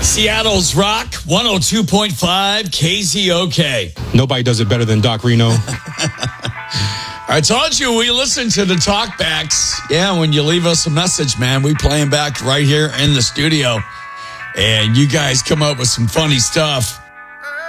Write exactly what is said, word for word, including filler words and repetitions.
Seattle's Rock, one oh two point five K Z O K. Nobody does it better than Doc Reno. I told you we listen to the talkbacks. Yeah, when you leave us a message, man, we play them back right here in the studio. And you guys come up with some funny stuff.